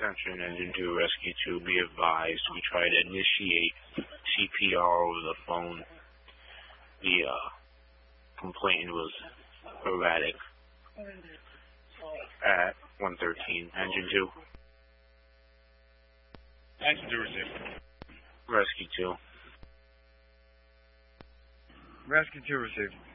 Attention Engine 2, Rescue 2, be advised, we tried to initiate CPR over the phone. The complaint was erratic at 113. Engine 2. Engine 2 received. Rescue 2. Rescue 2 received.